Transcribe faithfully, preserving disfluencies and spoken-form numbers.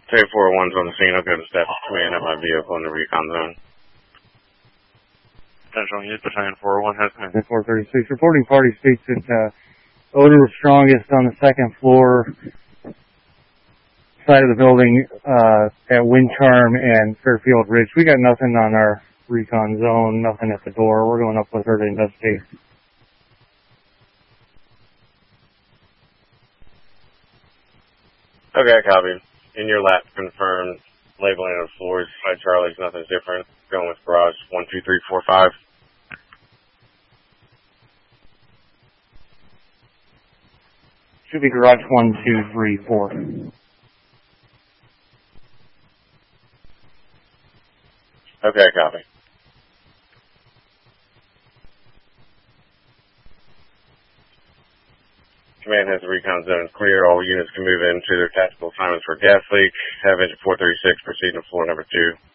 Say four one's on the scene. I'll go to staff command at my vehicle in the recon zone. Central Unit Battalion four oh one has command. four thirty-six. Reporting party states that uh, odor was strongest on the second floor side of the building uh, at Wind Charm and Fairfield Ridge. We got nothing on our recon zone, nothing at the door. We're going up with her to investigate. Okay, copy. In your lap, confirmed. Labeling of floors by Charlie's, nothing's different. Going with garage one two three four five. Should be garage one two three four. Okay, copy. Command has the recon zone clear. All units can move into their tactical assignments for gas leak. Have engine four thirty-six proceed to floor number two.